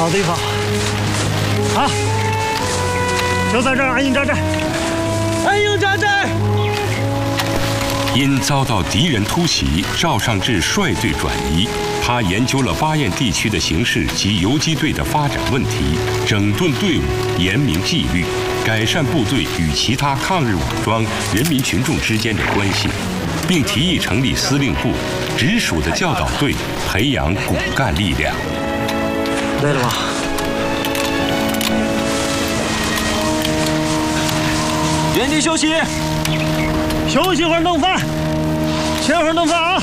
好地方。好，就在这儿安营扎寨。安营扎寨。 因遭到敌人突袭，赵尚志率队转移。他研究了巴彦地区的形势及游击队的发展问题，整顿队伍，严明纪律，改善部队与其他抗日武装人民群众之间的关系，并提议成立司令部，直属的教导队，培养骨干力量。 累了吧？ 原地休息， 休息会儿弄饭，歇会儿弄饭啊！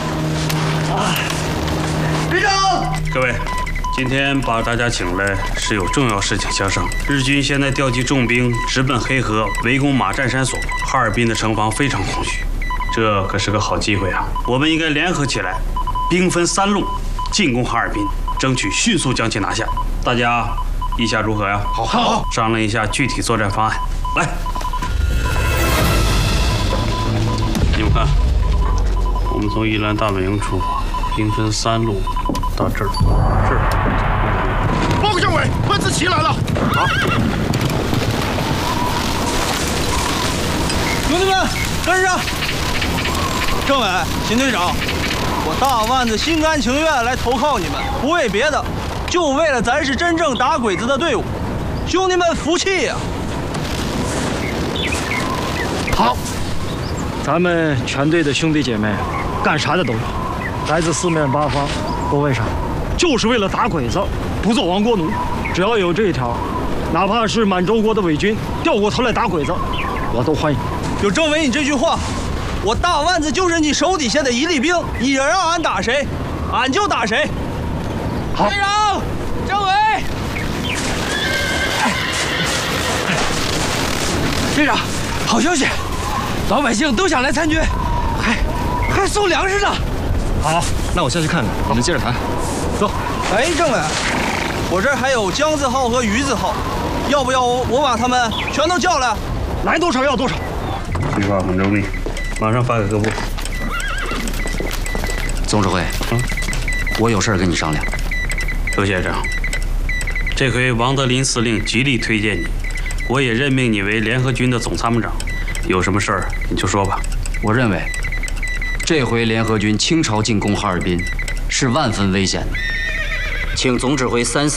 队长， 各位，今天把大家请来是有重要事情相商。日军现在调集重兵直奔黑河，围攻马占山所，哈尔滨的城防非常空虚，这可是个好机会啊！我们应该联合起来，兵分3路进攻哈尔滨，争取迅速将其拿下。大家意下如何呀？ 好， 商量一下具体作战方案。来，你们看，我们从宜兰大本营出发，兵分3路到这儿。 报告政委，万字旗来了。好， 兄弟们，跟上！政委、秦队长，我大腕子心甘情愿来投靠你们，不为别的，就为了咱是真正打鬼子的队伍。兄弟们服气呀！ 好，咱们全队的兄弟姐妹，干啥的都有，来自4面8方，都为啥？就是为了打鬼子，不做亡国奴。只要有这一条，哪怕是满洲国的伪军掉过头来打鬼子，我都欢迎。 有政委你这句话，我大腕子就是你手底下的一粒兵，你让俺打谁，俺就打谁。 好， 队长，政委， 队长，好消息，老百姓都想来参军，还送粮食呢。 好， 那我下去看看，我们接着谈。走。 哎，政委，我这儿还有江字号和鱼字号，要不要我把他们全都叫来？ 来多少要多少。 计划很周密，马上发给各部。 总指挥，我有事跟你商量。 周先生，这回王德林司令极力推荐你，我也任命你为联合军的总参谋长。有什么事儿你就说吧。 我认为，这回联合军倾巢进攻哈尔滨，是万分危险的，请总指挥3、4